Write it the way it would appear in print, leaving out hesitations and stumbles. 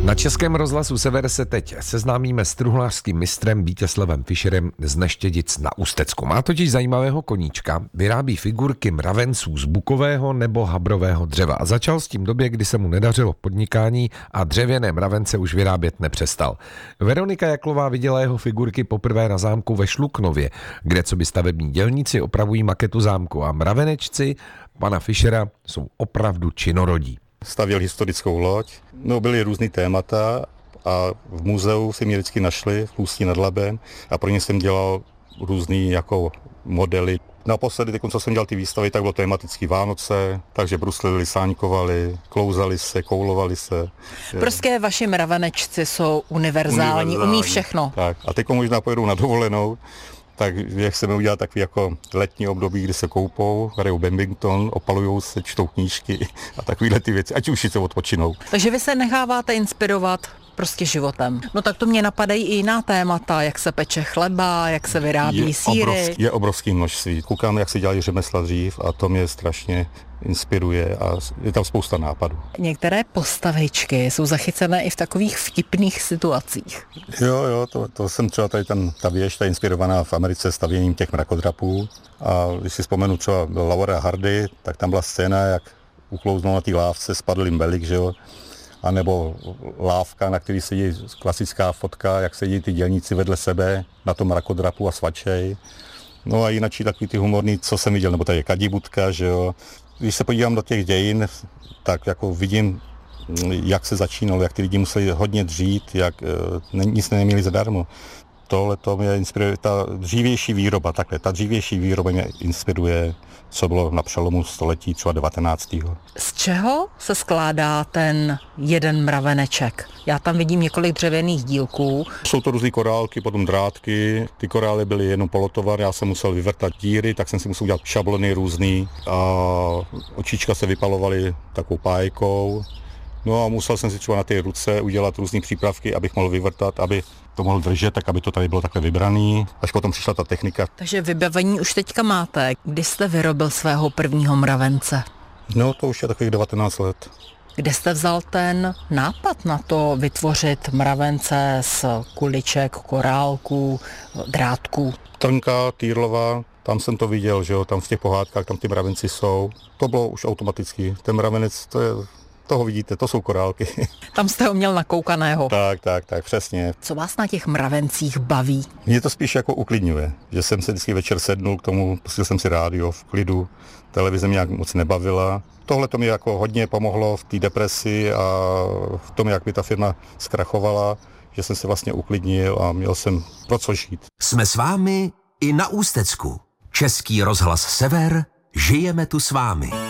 Na Českém rozhlasu Sever se teď seznámíme s truhlářským mistrem Vítězslavem Fischerem z Neštědic na Ústecku. Má totiž zajímavého koníčka, vyrábí figurky mravenců z bukového nebo habrového dřeva a začal s tím době, kdy se mu nedařilo v podnikání a dřevěné mravence už vyrábět nepřestal. Veronika Jaklová viděla jeho figurky poprvé na zámku ve Šluknově, kde coby stavební dělníci opravují maketu zámku a mravenečci pana Fischera jsou opravdu činorodí. Stavěl historickou loď, byly různý témata a v muzeu si mě vždycky našli v Ústí nad Labem a pro ně jsem dělal různý jako modely. Naposledy, co jsem dělal ty výstavy, tak bylo tematický Vánoce, takže bruslili, sáňkovali, klouzali se, koulovali se. Prostě vaši mravenečci jsou univerzální, umí všechno. Tak. A teď možná pojedou na dovolenou, tak jak chceme udělat takový jako letní období, kdy se koupou, hrajou badminton, opalujou se, čtou knížky a takovýhle ty věci, ať už si to odpočinou. Takže vy se necháváte inspirovat prostě životem. No tak to mě napadají i jiná témata, jak se peče chleba, jak se vyrábí sýry. Je obrovský množství. Koukám, jak se dělají řemesla dřív a to mě strašně inspiruje a je tam spousta nápadů. Některé postavičky jsou zachycené i v takových vtipných situacích. Jo, to jsem třeba ta věž, ta je inspirovaná v Americe stavěním těch mrakodrapů a když si vzpomenu třeba Laura Hardy, tak tam byla scéna, jak uklouznul na té lávce, spadl jim belik, že jo, a nebo lávka, na který sedí klasická fotka, jak sedí ty dělníci vedle sebe na tom mrakodrapu a svačej. No a jinak takový ty humorný, co jsem viděl, nebo tady je kadibudka, že jo. Když se podívám do těch dějin, tak jako vidím, jak se začínalo, jak ty lidi museli hodně dřít, jak nic neměli zadarmo. Tohle to mě inspiruje, ta dřívější výroba mě inspiruje, co bylo na přelomu století, třeba 19. Z čeho se skládá ten jeden mraveneček? Já tam vidím několik dřevěných dílků. Jsou to různý korálky, potom drátky. Ty korály byly jenom polotovar, já jsem musel vyvrtat díry, tak jsem si musel udělat šablony různý a očička se vypalovaly takovou pájkou. No a musel jsem si třeba na ty ruce udělat různý přípravky, abych mohl vyvrtat, aby to mohl držet, tak aby to tady bylo takhle vybraný. Až potom přišla ta technika. Takže vybavení už teďka máte. Kdy jste vyrobil svého prvního mravence? No to už je takových 19 let. Kde jste vzal ten nápad na to vytvořit mravence z kuliček, korálků, drátků? Trnka, Týrlova, tam jsem to viděl, že jo, tam v těch pohádkách, tam ty mravenci jsou. To bylo už automaticky. Ten mravenec, toho vidíte, to jsou korálky. Tam jste ho měl nakoukaného. Tak, přesně. Co vás na těch mravencích baví? Mě to spíš jako uklidňuje, že jsem se vždycky večer sednul k tomu, pustil jsem si rádio v klidu, televize mě nějak moc nebavila. Tohle to mi jako hodně pomohlo v té depresi a v tom, jak by ta firma zkrachovala, že jsem se vlastně uklidnil a měl jsem pro co žít. Jsme s vámi i na Ústecku. Český rozhlas Sever, žijeme tu s vámi.